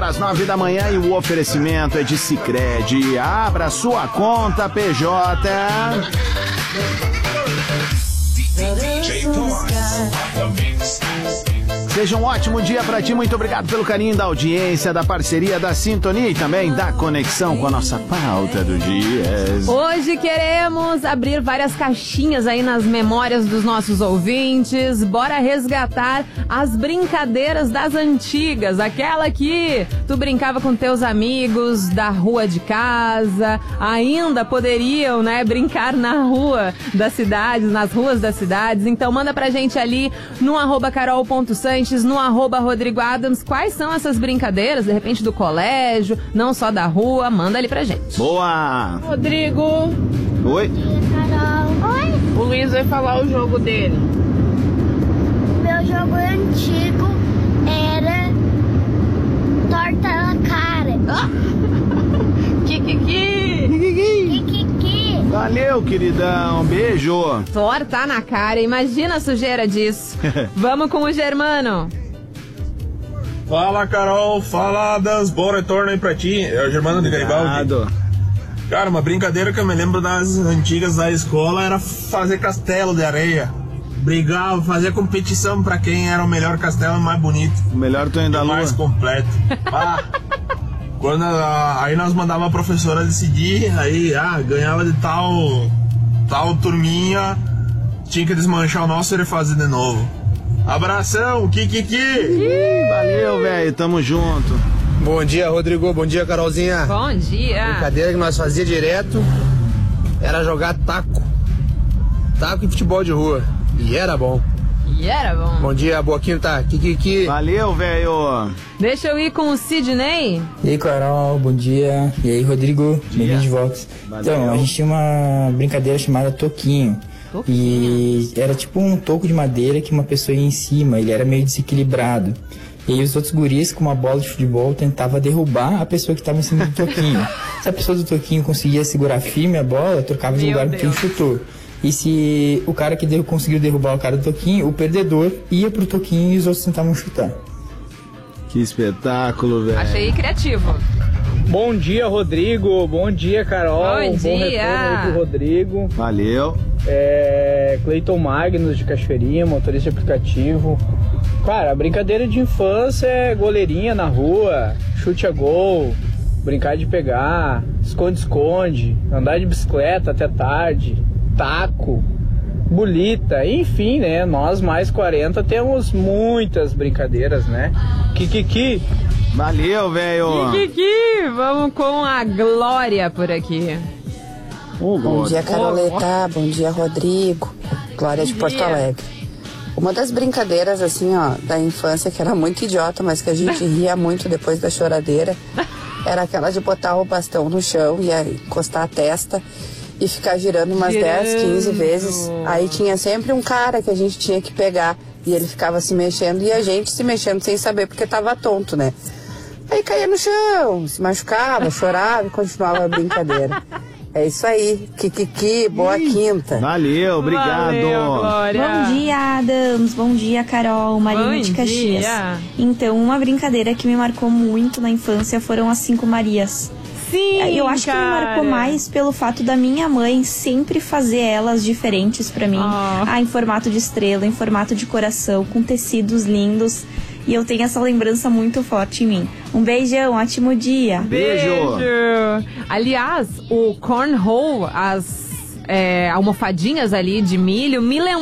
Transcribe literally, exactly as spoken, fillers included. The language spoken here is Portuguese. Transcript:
para as nove da manhã e o oferecimento é de Sicredi. Abra sua conta P J. Seja um ótimo dia pra ti, muito obrigado pelo carinho da audiência, da parceria, da sintonia e também da conexão com a nossa pauta do dia. Hoje queremos abrir várias caixinhas aí nas memórias dos nossos ouvintes. Bora resgatar as brincadeiras das antigas, aquela que tu brincava com teus amigos da rua de casa, ainda poderiam, né, brincar na rua das cidades, nas ruas das cidades. Então manda pra gente ali no arroba carol.santos, no arroba Rodrigo Adams, quais são essas brincadeiras, de repente do colégio, não só da rua, manda ali pra gente. Boa! Rodrigo. Oi? Carol. Oi? O Luiz vai falar o jogo dele. Meu jogo antigo era torta na cara. Ah! Kikiki! Kikiki. Valeu, queridão. Beijo. Torta na cara, imagina a sujeira disso. Vamos com o Germano. Fala, Carol. Fala, das boa retorno aí pra ti. É o Germano de Garibaldi. Cara, uma brincadeira que eu me lembro das antigas da escola era fazer castelo de areia. Brigava, fazer competição pra quem era o melhor castelo mais bonito. O melhor Tonho da Lua. Mais completo. Ah, quando a, aí nós mandava a professora decidir, aí ah, ganhava de tal, tal turminha, tinha que desmanchar o nosso e refazer de novo. Abração, Kikiki! Ih, valeu, velho, tamo junto. Bom dia, Rodrigo, bom dia, Carolzinha. Bom dia. Brincadeira que nós fazia direto era jogar taco. Taco e futebol de rua. E era bom. E era bom. Bom dia, boa quinta, Kikiki. Valeu, velho. Deixa eu ir com o Sidney. E aí, Carol, bom dia. E aí, Rodrigo, bem-vindo de volta. Valeu. Então, a gente tinha uma brincadeira chamada toquinho. Toquinho? E era tipo um toco de madeira que uma pessoa ia em cima, ele era meio desequilibrado. E aí os outros guris com uma bola de futebol tentavam derrubar a pessoa que estava em cima do toquinho. Se a pessoa do toquinho conseguia segurar firme a bola, trocava de Meu lugar com quem Deus. chutou. E se o cara que deu, conseguiu derrubar o cara do toquinho, o perdedor ia pro toquinho e os outros tentavam chutar. Que espetáculo, velho. Achei criativo. Bom dia, Rodrigo. Bom dia, Carol. Bom Bom dia. retorno aí pro Rodrigo. Valeu. É, Cleiton Magnus de Cachoeirinha, motorista de aplicativo. Cara, a brincadeira de infância é goleirinha na rua, chute a gol, brincar de pegar, esconde-esconde, andar de bicicleta até tarde, taco, bolita, enfim, né? Nós mais quarenta temos muitas brincadeiras, né? Kikiki. Valeu, velho. Kiki, vamos com a Glória por aqui. Oh, Bom dia, Caroleta. Oh, Bom dia, Rodrigo. Glória de Porto Alegre. Uma das brincadeiras, assim, ó, da infância, que era muito idiota, mas que a gente ria muito depois da choradeira, era aquela de botar o bastão no chão e aí encostar a testa e ficar girando umas Girando. dez, quinze vezes. Aí tinha sempre um cara que a gente tinha que pegar e ele ficava se mexendo e a gente se mexendo sem saber porque tava tonto, né? Aí caía no chão, se machucava, chorava e continuava a brincadeira. É isso aí, Kikiki, boa quinta. Valeu, obrigado. Valeu, Glória. Bom dia, Adams. Bom dia, Carol. Marina Bom de Caxias. dia. Então, uma brincadeira que me marcou muito na infância foram as Cinco Marias. Sim, Eu acho cara. que me marcou mais pelo fato da minha mãe sempre fazer elas diferentes pra mim. Oh. Ah, em formato de estrela, em formato de coração, com tecidos lindos. E eu tenho essa lembrança muito forte em mim. Um beijão, ótimo dia. Beijo. Beijo. Aliás, o cornhole, as é, almofadinhas ali de milho, me lembrou